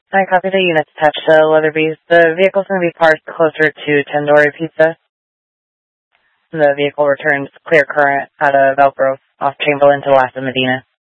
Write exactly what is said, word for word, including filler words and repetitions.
I copy the units attached to Leatherby's. The vehicle's going to be parked closer to Tandoori Pizza. The vehicle returns clear current out of Elk Grove off Chamberlain to Lassa Medina.